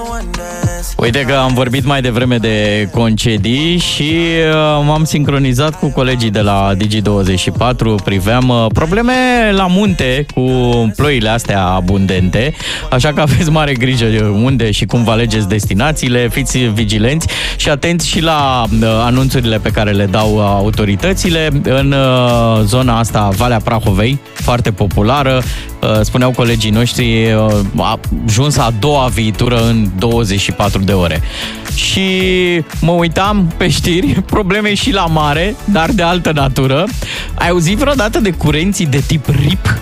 Uite că am vorbit mai devreme de concedii și m-am sincronizat cu colegii de la Digi24. Priveam probleme la munte cu ploile astea abundente, așa că aveți mare grijă de unde și cum vă alegeți destinațiile, fiți vigilenți și atenți și la anunțurile pe care le dau autoritățile. În zona asta, Valea Prahovei, foarte populară, spuneau colegii noștri, a ajuns a doua viitură în 24 de ore. Și mă uitam pe știri, probleme și la mare, dar de altă natură. Ai auzit vreodată de curenții de tip RIP?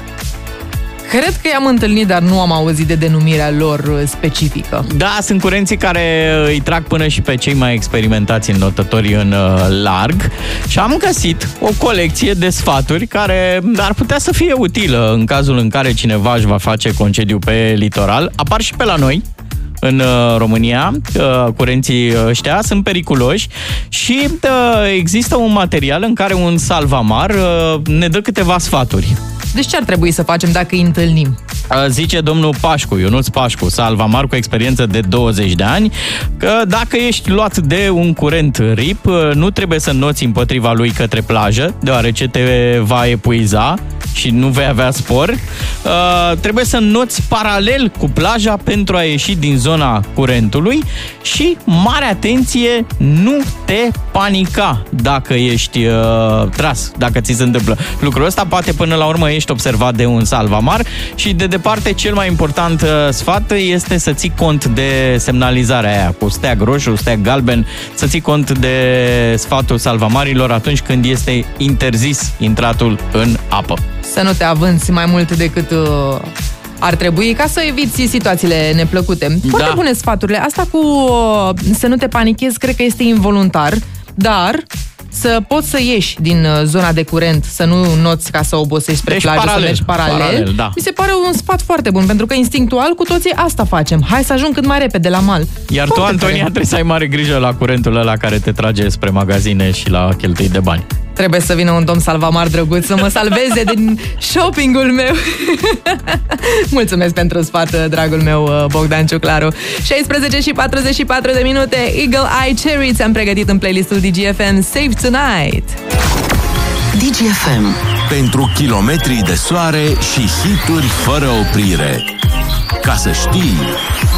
Cred că i-am întâlnit, dar nu am auzit de denumirea lor specifică. Da, sunt curenții care îi trag până și pe cei mai experimentați înnotători în larg și am găsit o colecție de sfaturi care ar putea să fie utilă în cazul în care cineva își va face concediu pe litoral. Apar și pe la noi, în România, curenții ăștia sunt periculoși și există un material în care un salvamar ne dă câteva sfaturi. Deci ce ar trebui să facem dacă îi întâlnim? Zice domnul Pașcu, Ionuț Pașcu, salvamar cu experiență de 20 de ani, că dacă ești luat de un curent RIP, nu trebuie să înnoți împotriva lui către plajă, deoarece te va epuiza și nu vei avea spor. Trebuie să înnoți paralel cu plaja pentru a ieși din zona curentului și, mare atenție, nu te panica dacă ești tras, dacă ți se întâmplă lucrul ăsta. Poate până la urmă ești observat de un salvamar și de departe cel mai important sfat este să ții cont de semnalizarea aia cu steag roșu, steag galben, să ții cont de sfatul salvamarilor atunci când este interzis intratul în apă. Să nu te avânți mai mult decât ar trebui, ca să eviți situațiile neplăcute. Foarte bune sfaturile. Asta cu să nu te panichezi, cred că este involuntar, dar să poți să ieși din zona de curent, să nu noți ca să obosești spre plajă, să mergi paralel. Da. Mi se pare un sfat foarte bun, pentru că instinctual cu toții asta facem. Hai să ajung cât mai repede la mal. Iar foarte tu, Antonia, trebuie să ai mare grijă la curentul ăla care te trage spre magazine și la cheltuit de bani. Trebuie să vină un domn salvamar drăguț să mă salveze din shoppingul meu. Mulțumesc pentru sfat, dragul meu Bogdan Ciuclaru. 16 și 44 de minute, Eagle Eye Cherry ți-am pregătit în playlistul DGFM Save Tonight. DGFM, pentru kilometri de soare și hituri fără oprire. Ca să știi...